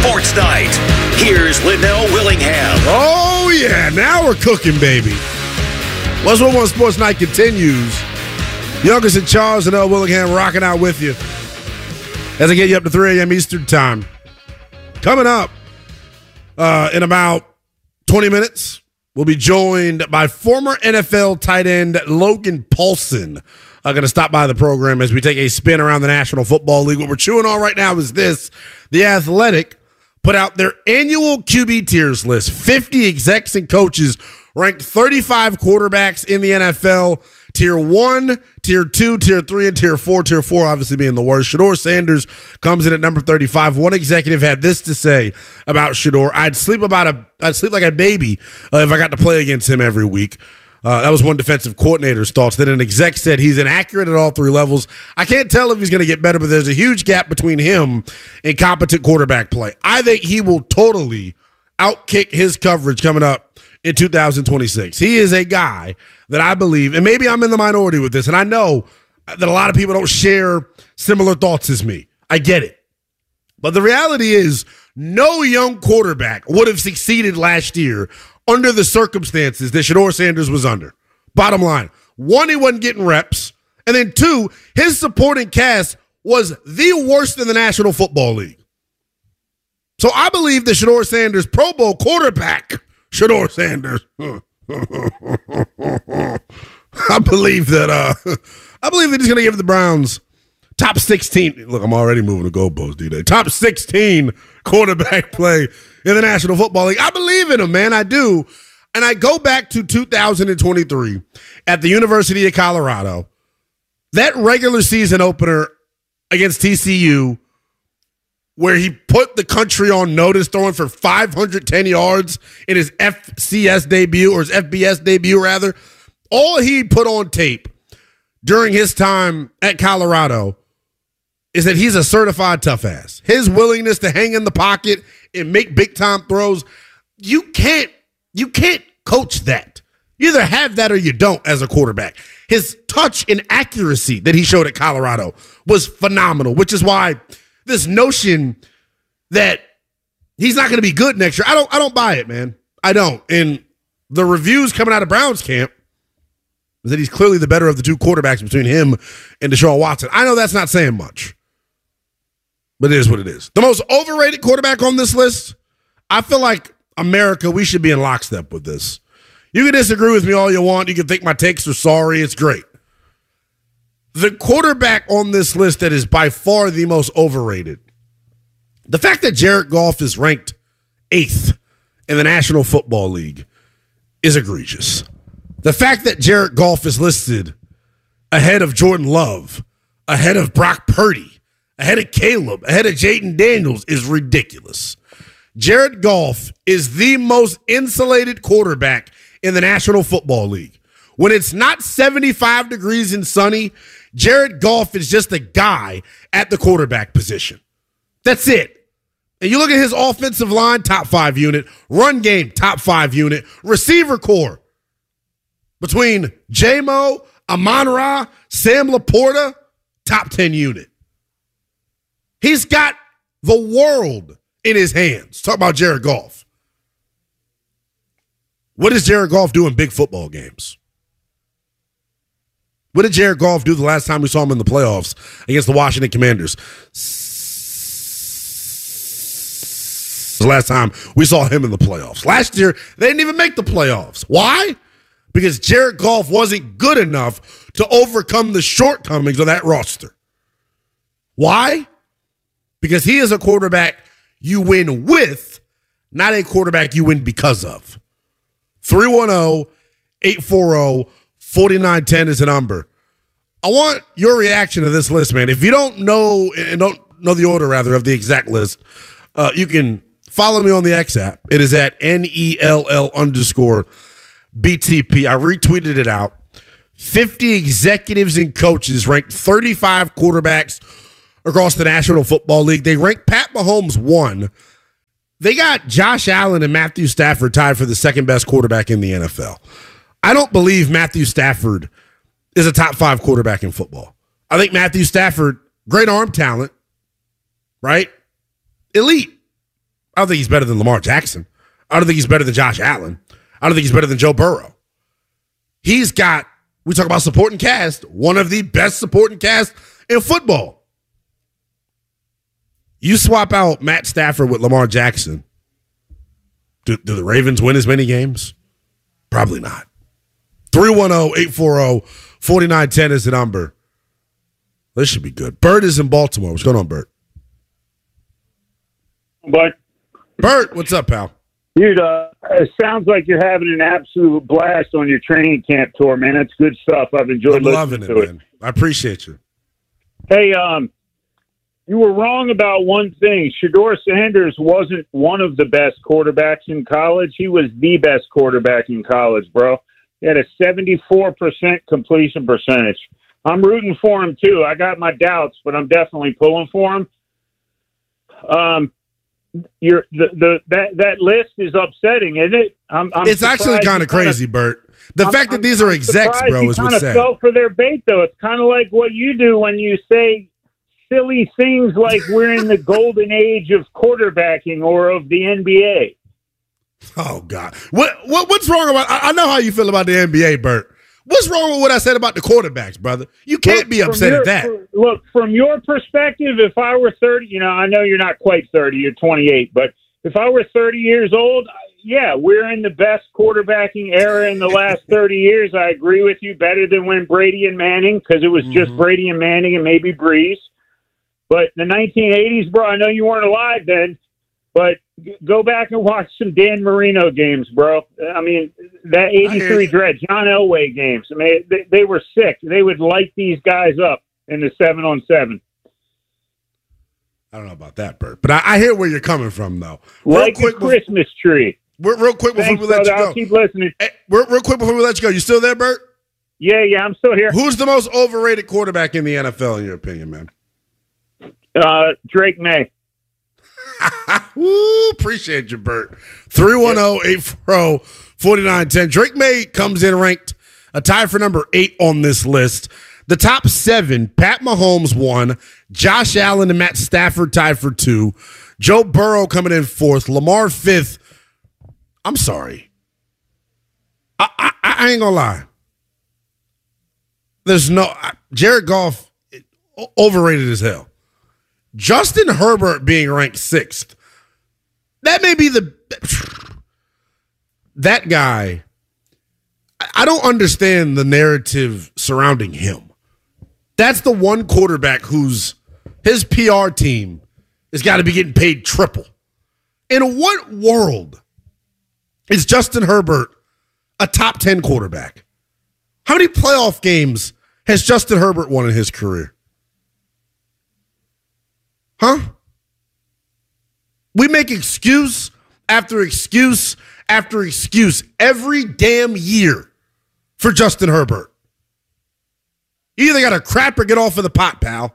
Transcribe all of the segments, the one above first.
Sports Night. Here's Linnell Willingham. Oh, yeah. Now we're cooking, baby. What's One Sports Night continues. Youngest and Charles, Linnell Willingham rocking out with you as I get you up to 3 a.m. Eastern Time. Coming up in about 20 minutes, we'll be joined by former NFL tight end Logan Paulsen. Going to stop by the program as we take a spin around the National Football League. What we're chewing on right now is this. The Athletic put out their annual QB tiers list. 50 execs and coaches ranked 35 quarterbacks in the NFL. Tier 1, Tier 2, Tier 3, and Tier 4. Tier 4 obviously being the worst. Shedeur Sanders comes in at number 35. One executive had this to say about Shedeur. I'd sleep like a baby if I got to play against him every week. That was one defensive coordinator's thoughts. Then an exec said he's inaccurate at all three levels. I can't tell if he's going to get better, but there's a huge gap between him and competent quarterback play. I think he will totally outkick his coverage coming up in 2026. He is a guy that I believe, and maybe I'm in the minority with this, and I know that a lot of people don't share similar thoughts as me. I get it. But the reality is no young quarterback would have succeeded last year under the circumstances that Shedeur Sanders was under. Bottom line, one, he wasn't getting reps, and then two, his supporting cast was the worst in the National Football League. So I believe that Shedeur Sanders, Pro Bowl quarterback, Shedeur Sanders, I believe that he's going to give the Browns top 16. Look, I'm already moving the goalpost, D-Day. Top 16 quarterback play in the National Football League. I believe in him, man. I do. And I go back to 2023 at the University of Colorado. That regular season opener against TCU, where he put the country on notice, throwing for 510 yards in his FCS debut, or his FBS debut, rather. All he put on tape during his time at Colorado is that he's a certified tough ass. His willingness to hang in the pocket and make big-time throws, you can't coach that. You either have that or you don't as a quarterback. His touch and accuracy that he showed at Colorado was phenomenal, which is why this notion that he's not going to be good next year, I don't buy it, man. I don't. And the reviews coming out of Browns camp is that he's clearly the better of the two quarterbacks between him and Deshaun Watson. I know that's not saying much, but it is what it is. The most overrated quarterback on this list, I feel like America, we should be in lockstep with this. You can disagree with me all you want. You can think my takes are sorry. It's great. The quarterback on this list that is by far the most overrated, the fact that Jared Goff is ranked 8th in the National Football League is egregious. The fact that Jared Goff is listed ahead of Jordan Love, ahead of Brock Purdy, ahead of Caleb, ahead of Jayden Daniels is ridiculous. Jared Goff is the most insulated quarterback in the National Football League. When it's not 75 degrees and sunny, Jared Goff is just a guy at the quarterback position. That's it. And you look at his offensive line, top 5 unit, run game, top 5 unit, receiver core, between J-Mo, Amon-Ra, Sam Laporta, top 10 unit. He's got the world in his hands. Talk about Jared Goff. What does Jared Goff do in big football games? What did Jared Goff do the last time we saw him in the playoffs against the Washington Commanders? The last time we saw him in the playoffs. Last year, they didn't even make the playoffs. Why? Because Jared Goff wasn't good enough to overcome the shortcomings of that roster. Why? Because he is a quarterback you win with, not a quarterback you win because of. 310-840-4910 is the number. I want your reaction to this list, man. If you don't know, and don't know the order, rather, of the exact list, you can follow me on the X app. It is at NELL_BTP. I retweeted it out. 50 executives and coaches ranked 35 quarterbacks across the National Football League. They ranked Pat Mahomes 1. They got Josh Allen and Matthew Stafford tied for the second best quarterback in the NFL. I don't believe Matthew Stafford is a top 5 quarterback in football. I think Matthew Stafford, great arm talent, right? Elite. I don't think he's better than Lamar Jackson. I don't think he's better than Josh Allen. I don't think he's better than Joe Burrow. He's got, we talk about supporting cast, one of the best supporting cast in football. You swap out Matt Stafford with Lamar Jackson. Do the Ravens win as many games? Probably not. 310-840-4910 is the number. This should be good. Bert is in Baltimore. What's going on, Bert? Bert, what's up, pal? Dude, it sounds like you're having an absolute blast on your training camp tour, man. That's good stuff. I've enjoyed listening to it. Man. I appreciate you. Hey, you were wrong about one thing. Shedeur Sanders wasn't one of the best quarterbacks in college. He was the best quarterback in college, bro. He had a 74% completion percentage. I'm rooting for him, too. I got my doubts, but I'm definitely pulling for him. That list is upsetting, isn't it? It's actually kind of crazy, Bert. The fact that these are execs, bro, is what's sad. Fell for their bait, though. It's kind of like what you do when you say silly things like we're in the golden age of quarterbacking or of the NBA. Oh God, what's wrong about? I know how you feel about the NBA, Bert. What's wrong with what I said about the quarterbacks, brother? You can't be upset at that. Look, from your perspective, if I were 30, I know you're not quite 30, you're 28, but if I were 30 years old, yeah, we're in the best quarterbacking era in the last 30 years. I agree with you, better than when Brady and Manning, because it was just Brady and Manning and maybe Breeze. But the 1980s, bro, I know you weren't alive then, but go back and watch some Dan Marino games, bro. I mean, that 83 John Elway games. I mean, they were sick. They would light these guys up in the 7-on-7. I don't know about that, Bert, but I hear where you're coming from, though. Like a Christmas tree. Real quick before we let you go. I'll keep listening. Hey, real quick before we let you go. You still there, Bert? Yeah, I'm still here. Who's the most overrated quarterback in the NFL, in your opinion, man? Drake May. Woo, appreciate you, Bert. 310-840-4910. Drake May comes in ranked a tie for number 8 on this list. The top 7, Pat Mahomes 1, Josh Allen and Matt Stafford tied for 2, Joe Burrow coming in 4th, Lamar 5th. I'm sorry. I ain't gonna lie. There's no Jared Goff, overrated as hell. Justin Herbert being ranked 6th. That may be that guy. I don't understand the narrative surrounding him. That's the one quarterback his PR team has got to be getting paid triple. In what world is Justin Herbert a top 10 quarterback? How many playoff games has Justin Herbert won in his career? Huh? We make excuse after excuse after excuse every damn year for Justin Herbert. You either got to crap or get off of the pot, pal.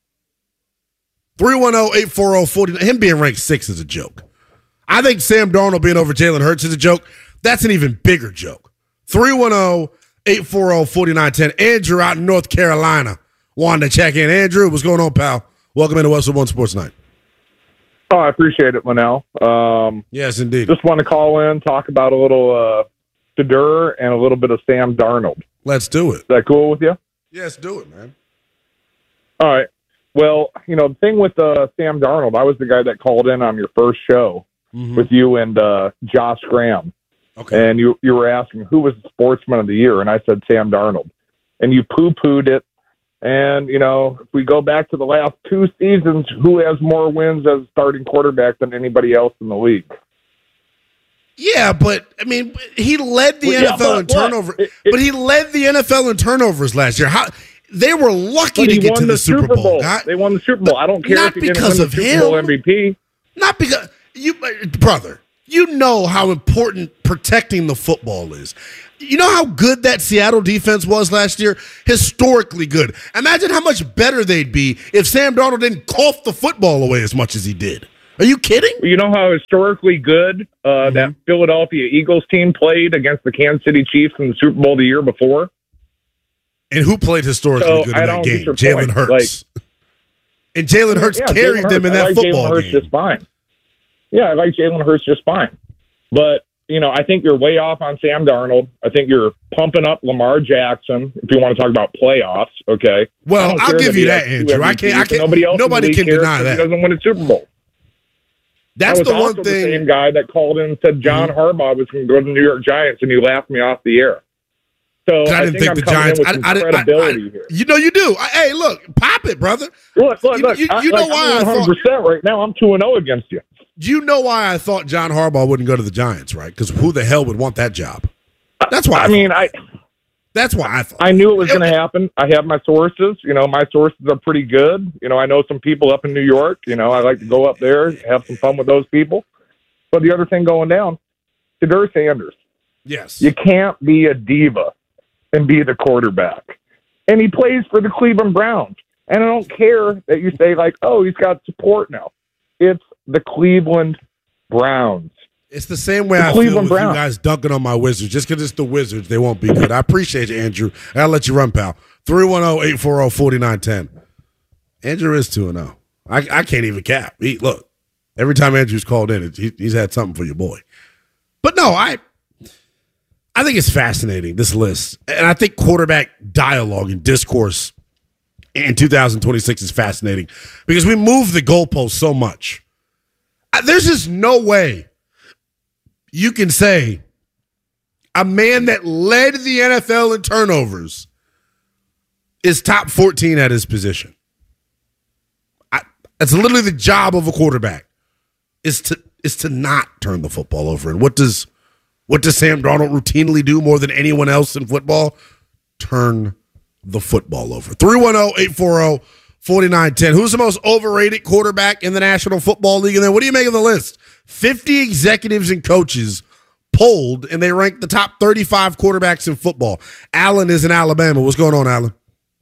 310-840-40. Him being ranked 6 is a joke. I think Sam Darnold being over Jalen Hurts is a joke. That's an even bigger joke. 310-840-4910. Andrew out in North Carolina wanted to check in. Andrew, what's going on, pal? Welcome into Westwood One Sports Night. Oh, I appreciate it, Linnell. Yes, indeed. Just want to call in, talk about a little Shedeur and a little bit of Sam Darnold. Let's do it. Is that cool with you? Yes, do it, man. All right. Well, the thing with Sam Darnold, I was the guy that called in on your first show with you and Josh Graham. Okay. And you were asking who was the sportsman of the year, and I said Sam Darnold. And you poo-pooed it. And, if we go back to the last 2 seasons, who has more wins as starting quarterback than anybody else in the league? Yeah, but, he led the NFL in turnover. But he led the NFL in turnovers last year. They were lucky to get to the Super Bowl. They won the Super Bowl. I don't care if he didn't win the Super Bowl MVP. Not because brother, you know how important protecting the football is. You know how good that Seattle defense was last year? Historically good. Imagine how much better they'd be if Sam Darnold didn't cough the football away as much as he did. Are you kidding? You know how historically good that Philadelphia Eagles team played against the Kansas City Chiefs in the Super Bowl the year before? And who played historically good in that game? Jalen Hurts. And Jalen Hurts carried them in that football Jalen Hurts game. just fine. Yeah, I like Jalen Hurts just fine. But, I think you're way off on Sam Darnold. I think you're pumping up Lamar Jackson, if you want to talk about playoffs, okay? Well, I'll give you that, Andrew. I can't. Nobody can deny that. He doesn't win a Super Bowl. That's the one thing. The same guy that called in and said John Harbaugh was going to go to the New York Giants, and he laughed me off the air. So I didn't think the Giants. Credibility here. You do. Hey, look, pop it, brother. Look. You know why I'm 100% right now. I'm 2-0 against you. Do you know why I thought John Harbaugh wouldn't go to the Giants, right? Because who the hell would want that job? That's why. That's why I thought. I knew it was going to happen. I have my sources. My sources are pretty good. I know some people up in New York. I like to go up there, have some fun with those people. But the other thing going down, Shedeur Sanders. Yes. You can't be a diva and be the quarterback. And he plays for the Cleveland Browns. And I don't care that you say, he's got support now. It's the Cleveland Browns. It's the same way I feel with you guys dunking on my Wizards. Just because it's the Wizards, they won't be good. I appreciate you, Andrew. I'll let you run, pal. 310-840-4910. Andrew is 2-0. I can't even cap. Look, every time Andrew's called in, he's had something for your boy. But no, I think it's fascinating, this list. And I think quarterback dialogue and discourse in 2026 is fascinating because we move the goalposts so much. There's just no way you can say a man that led the NFL in turnovers is top 14 at his position. That's literally the job of a quarterback is to not turn the football over. And what does Sam Darnold routinely do more than anyone else in football? Turn the football over. 310-840-4910. Who's the most overrated quarterback in the National Football League? And then what do you make of the list? 50 executives and coaches polled, and they ranked the top 35 quarterbacks in football. Allen is in Alabama. What's going on, Allen?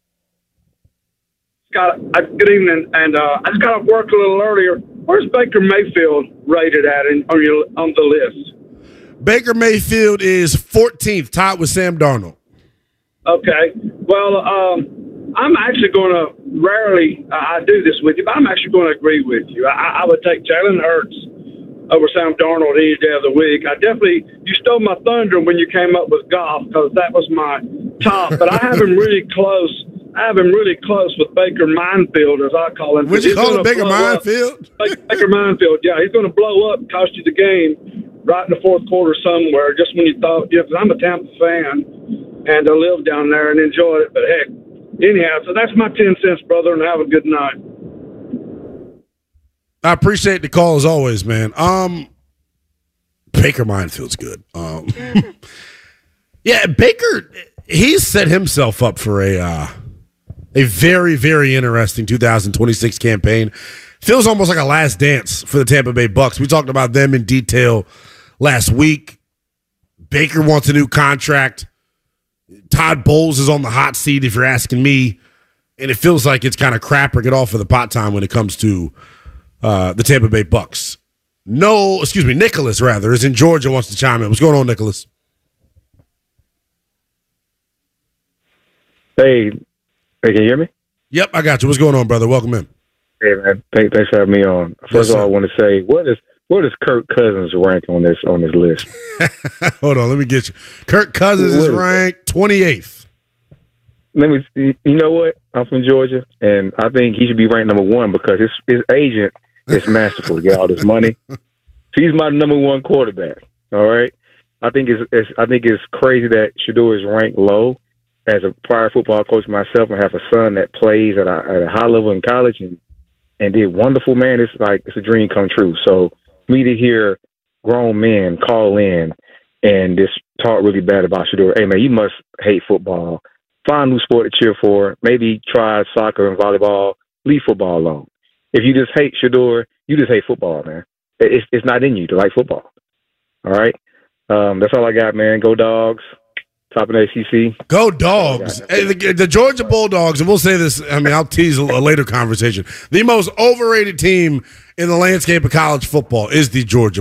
Good evening, and I just got off work a little earlier. Where's Baker Mayfield rated at on the list? Baker Mayfield is 14th, tied with Sam Darnold. Okay. Well, I'm actually going to rarely I do this with you, but I'm actually going to agree with you. I would take Jalen Hurts over Sam Darnold any day of the week. You stole my thunder when you came up with Goff because that was my top, but I have him really close. With Baker Minefield, as I call him. Would you call him Baker Minefield? Baker Minefield, yeah. He's going to blow up, cost you the game right in the fourth quarter somewhere, just when you thought, because I'm a Tampa fan, and I live down there and enjoyed it. But, heck, anyhow, so that's my 10 cents, brother, and have a good night. I appreciate the call as always, man. Baker Minefield's good. Yeah, Baker, he's set himself up for a very, very interesting 2026 campaign. Feels almost like a last dance for the Tampa Bay Bucks. We talked about them in detail last week. Baker wants a new contract. Todd Bowles is on the hot seat, if you're asking me. And it feels like it's kind of crap or get off for the pot time when it comes to the Tampa Bay Bucks. Nicholas, rather, is in Georgia, wants to chime in. What's going on, Nicholas? Hey, can you hear me? Yep, I got you. What's going on, brother? Welcome in. Hey, man. Thanks for having me on. First of all, I want to say, where does Kirk Cousins rank on this list? Hold on, let me get you. Kirk Cousins is ranked 28th. You know what? I'm from Georgia, and I think he should be ranked number 1 because his agent is masterful to get all this money. So he's my number 1 quarterback. All right. I think it's crazy that Shedeur is ranked low. As a prior football coach myself, I have a son that plays at a high level in college and did wonderful, man. It's a dream come true. So me to hear grown men call in and just talk really bad about Shedeur. Hey, man, you must hate football. Find a new sport to cheer for. Maybe try soccer and volleyball. Leave football alone. If you just hate Shedeur, you just hate football, man. It's not in you to like football. All right? That's all I got, man. Go Dogs. Top of the ACC. Go Dogs. Hey, the Georgia Bulldogs, and we'll say this, I'll tease a later conversation. The most overrated team in the landscape of college football is the Georgia